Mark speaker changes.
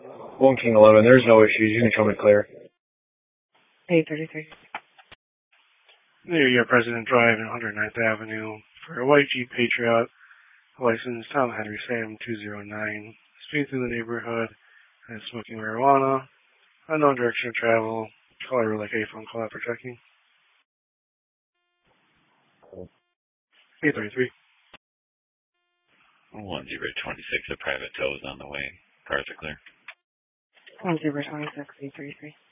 Speaker 1: 1 King 11, there's no issues. You can show me clear.
Speaker 2: 833.
Speaker 3: There you go, President Drive in 109th Avenue for a white Jeep Patriot, license Tom Henry Sam 209. Speed through the neighborhood and smoking marijuana. Unknown direction of travel. Caller like a phone call for checking. 833.
Speaker 4: 1026, a private tow is on the way. Cars are clear.
Speaker 2: 1026, 833.